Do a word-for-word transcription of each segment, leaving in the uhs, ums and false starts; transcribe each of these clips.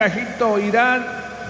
Egipto, Irán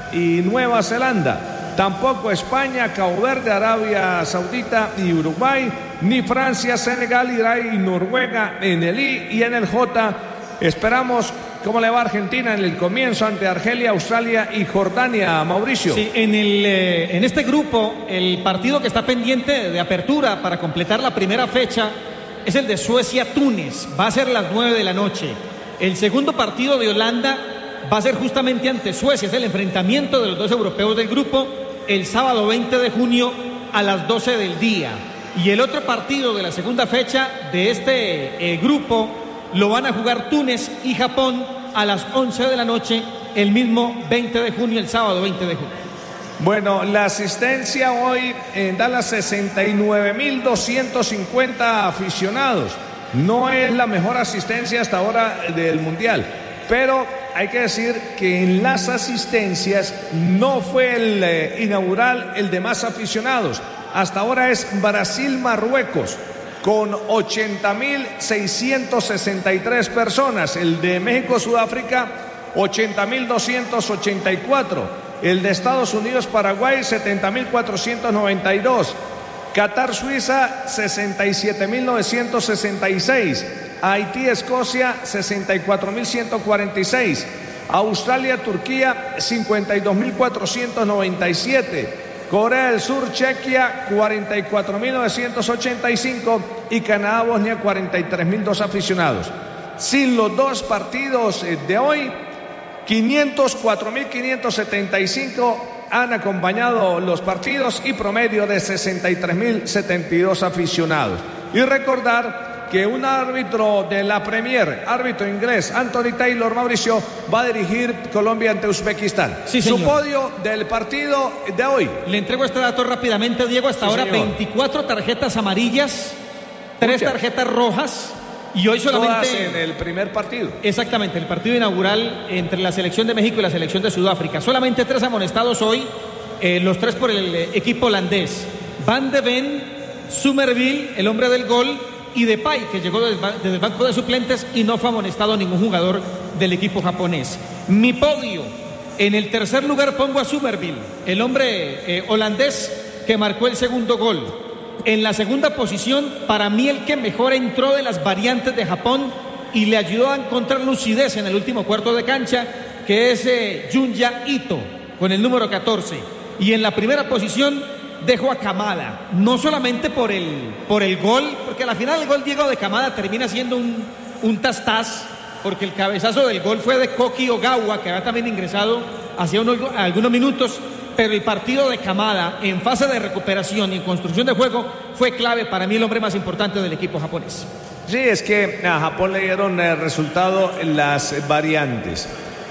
y Nueva Zelanda. Tampoco España, Cabo Verde, Arabia Saudita y Uruguay, ni Francia, Senegal, Irán y Noruega en el I y en el J. Esperamos cómo le va a Argentina en el comienzo ante Argelia, Australia y Jordania, Mauricio. Sí, en, el, eh, en este grupo, el partido que está pendiente de apertura para completar la primera fecha es el de Suecia-Túnez. Va a ser a las nueve de la noche. El segundo partido de Holanda va a ser justamente ante Suecia. Es el enfrentamiento de los dos europeos del grupo el sábado veinte de junio a las doce del día. Y el otro partido de la segunda fecha de este eh, grupo lo van a jugar Túnez y Japón a las once de la noche el mismo veinte de junio, el sábado veinte de junio. Bueno, la asistencia hoy en Dallas, sesenta y nueve mil doscientos cincuenta aficionados. No es la mejor asistencia hasta ahora del Mundial, pero hay que decir que en las asistencias no fue el eh, inaugural el de más aficionados. Hasta ahora es Brasil-Marruecos con ochenta mil seiscientos sesenta y tres personas. El de México-Sudáfrica, ochenta mil doscientos ochenta y cuatro. El de Estados Unidos-Paraguay, setenta mil cuatrocientos noventa y dos. Qatar-Suiza, sesenta y siete mil novecientos sesenta y seis. Haití-Escocia, sesenta y cuatro mil ciento cuarenta y seis. Australia-Turquía, cincuenta y dos mil cuatrocientos noventa y siete. Corea del Sur, Chequia, cuarenta y cuatro mil novecientos ochenta y cinco. Y Canadá-Bosnia, cuarenta y tres mil dos aficionados. Sin los dos partidos de hoy, quinientos cuatro mil quinientos setenta y cinco han acompañado los partidos y promedio de sesenta y tres mil setenta y dos aficionados. Y recordar que un árbitro de la Premier, árbitro inglés, Anthony Taylor, Mauricio, va a dirigir Colombia ante Uzbekistán. Sí, su podio del partido de hoy. Le entrego este dato rápidamente, Diego. Hasta sí, ahora señor. veinticuatro tarjetas amarillas, tres tarjetas rojas. Y hoy solamente todas en el primer partido. Exactamente, el partido inaugural entre la selección de México y la selección de Sudáfrica. Solamente tres amonestados hoy, eh, los tres por el eh, equipo holandés. Van de Ven, Somerville, el hombre del gol, y Depay, que llegó desde, desde el banco de suplentes y no fue amonestado ningún jugador del equipo japonés. Mi podio, en el tercer lugar pongo a Somerville, el hombre eh, holandés que marcó el segundo gol. En la segunda posición, para mí el que mejor entró de las variantes de Japón y le ayudó a encontrar lucidez en el último cuarto de cancha, que es eh, Junya Ito, con el número catorce. Y en la primera posición dejo a Kamada, no solamente por el, por el gol, porque al final el gol Diego de Kamada termina siendo un, un tastaz, porque el cabezazo del gol fue de Koki Ogawa, que había también ingresado hace unos, algunos minutos. Pero el partido de Kamada en fase de recuperación y en construcción de juego fue clave, para mí el hombre más importante del equipo japonés. Sí, es que a Japón le dieron el resultado en las variantes.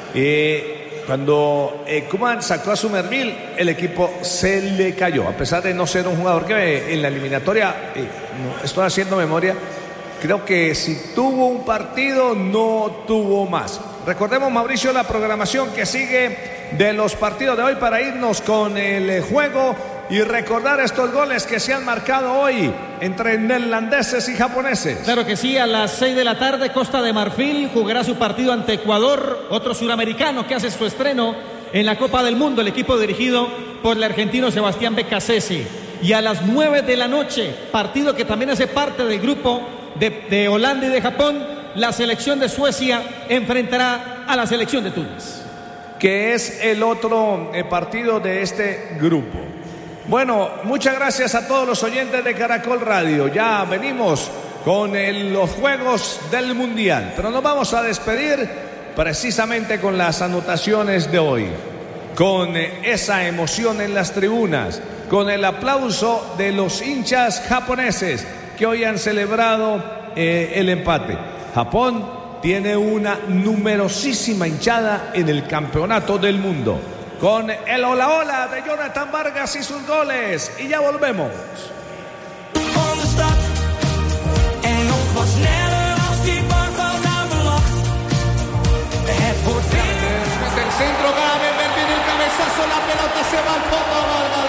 Eh, cuando eh, Koeman sacó a Somerville, el equipo se le cayó, a pesar de no ser un jugador que eh, en la eliminatoria, eh, no, estoy haciendo memoria, creo que si tuvo un partido, no tuvo más. Recordemos, Mauricio, la programación que sigue de los partidos de hoy para irnos con el juego y recordar estos goles que se han marcado hoy entre neerlandeses y japoneses. Claro que sí, a las seis de la tarde Costa de Marfil jugará su partido ante Ecuador, otro suramericano que hace su estreno en la Copa del Mundo, el equipo dirigido por el argentino Sebastián Becasese. Y a las nueve de la noche, partido que también hace parte del grupo de, de Holanda y de Japón, la selección de Suecia enfrentará a la selección de Túnez, que es el otro eh, partido de este grupo. Bueno, muchas gracias a todos los oyentes de Caracol Radio. Ya venimos con el, los juegos del Mundial, pero nos vamos a despedir precisamente con las anotaciones de hoy, con eh, esa emoción en las tribunas, con el aplauso de los hinchas japoneses que hoy han celebrado eh, el empate. Japón tiene una numerosísima hinchada en el campeonato del mundo. Con el hola hola de Jonathan Vargas y sus goles. Y ya volvemos. Mete el centro, Gaben, viene el cabezazo, la pelota se va al fondo.